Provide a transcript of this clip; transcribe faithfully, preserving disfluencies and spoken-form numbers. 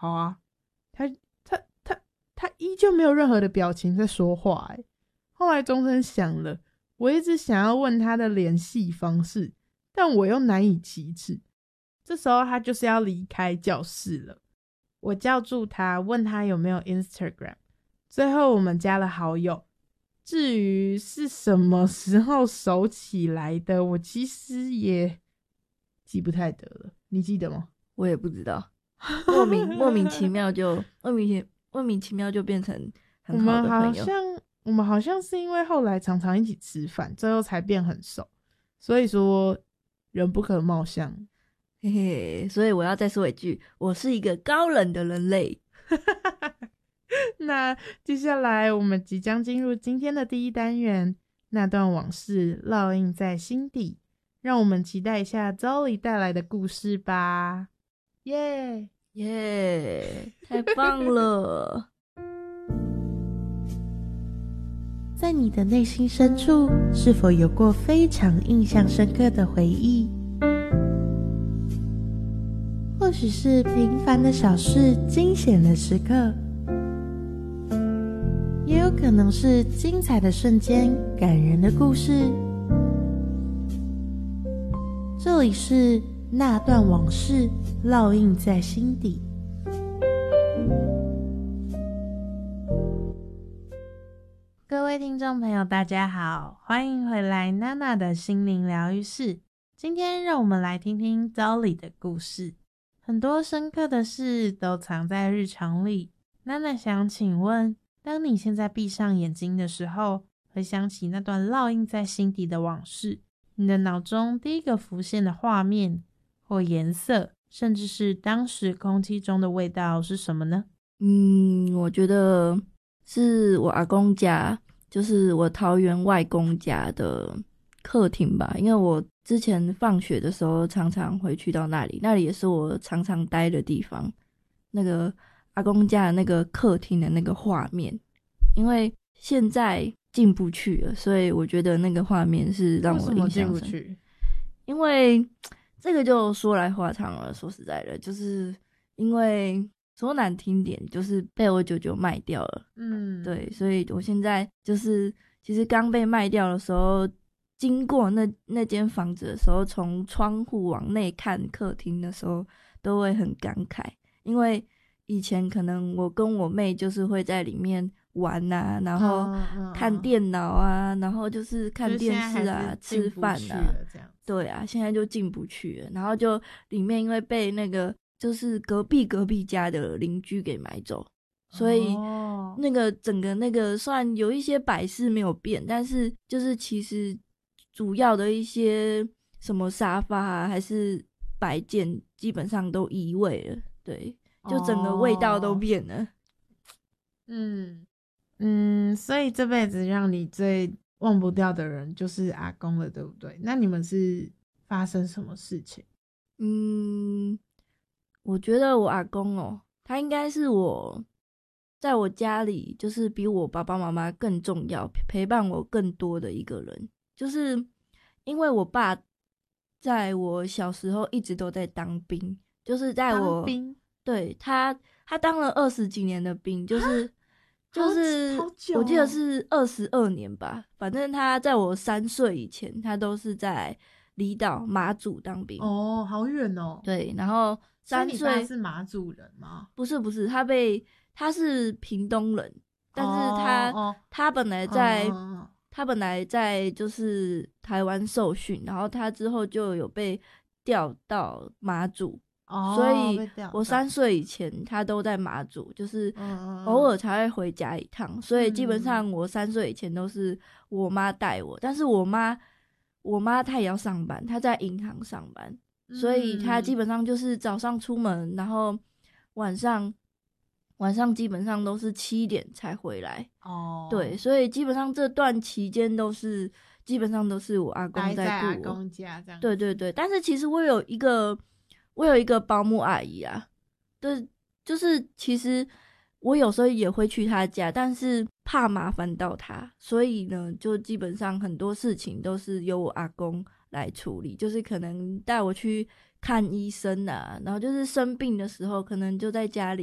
好啊。他他他他依旧没有任何的表情在说话欸。后来钟声响了，我一直想要问他的联系方式，但我又难以启齿。这时候他就是要离开教室了，我叫住他，问他有没有 Instagram， 最后我们加了好友。至于是什么时候熟起来的，我其实也记不太得了，你记得吗？ 我也不知道，莫名莫名其妙就莫名其莫名其妙就变成很好的朋友。 我们好像我们好像是因为后来常常一起吃饭，最后才变很熟。所以说人不可貌相， 嘿嘿。所以我要再说一句，我是一个高冷的人类。 那接下来我们即将进入今天的第一单元，那段往事烙印在心底，让我们期待一下 Zoli 带来的故事吧。耶耶，太棒了。 在你的内心深处，是否有过非常印象深刻的回忆？或许是平凡的小事，惊险的时刻，也有可能是精彩的瞬间，感人的故事。这里是那段往事，烙印在心底。 各位听众朋友大家好，欢迎回来娜娜的心灵疗愈室。今天让我们来听听 Zoli 的故事。很多深刻的事都藏在日常里。娜娜想请问，当你现在闭上眼睛的时候，回想起那段烙印在心底的往事，你的脑中第一个浮现的画面或颜色，甚至是当时空气中的味道是什么呢？ 嗯，我觉得是我阿公家，就是我桃园外公家的客厅吧，因为我之前放学的时候常常回去到那里，那里也是我常常待的地方。那个阿公家的那个客厅的那个画面，因为现在进不去了，所以我觉得那个画面是让我印象深。为什么进不去？因为这个就说来话长了，说实在的，就是因为说难听点，就是被我舅舅卖掉了。嗯，对，所以我现在就是其实刚被卖掉的时候，经过那那间房子的时候，从窗户往内看客厅的时候，都会很感慨，因为以前可能我跟我妹就是会在里面玩啊，然后看电脑啊，然后就是看电视啊，吃饭啊，对啊，现在就进不去了，然后就里面因为被那个就是隔壁隔壁家的邻居给买走，所以那个整个那个虽然有一些摆饰没有变，但是就是其实主要的一些什么沙发啊还是摆件基本上都移位了，对，就整个味道都变了。 嗯嗯，所以这辈子让你最忘不掉的人就是阿公了，对不对？那你们是发生什么事情？ 嗯，我觉得我阿公哦，他应该是我在我家里就是比我爸爸妈妈更重要，陪伴我更多的一个人。就是因为我爸在我小时候一直都在当兵，就是在我当兵， 对他他当了二十几年的兵，就是就是好久哦， 我记得是二十二年吧，反正他在我三岁以前，他都是在离岛马祖当兵。 哦，好远哦。 对，然后三岁。 所以你爸是马祖人吗？ 不是不是，他被他是屏东人，但是他、 哦哦、 他本来在、 哦、 他本来在就是台湾受训，然后他之后就有被调到马祖。 哦， 所以我三岁以前他都在马祖，就是偶尔才会回家一趟，嗯、所以基本上我三岁以前都是我妈带我，但是我妈我妈她也要上班，她在银行上班，嗯、所以她基本上就是早上出门，然后晚上晚上基本上都是七点才回来。哦，对，所以基本上这段期间都是基本上都是我阿公在顾我， 待在阿公家这样。 对对对，但是其实我有一个。我有一个保姆阿姨啊，对，就是其实我有时候也会去她家，但是怕麻烦到她，所以呢，就基本上很多事情都是由我阿公来处理，就是可能带我去看医生啊，然后就是生病的时候，可能就在家里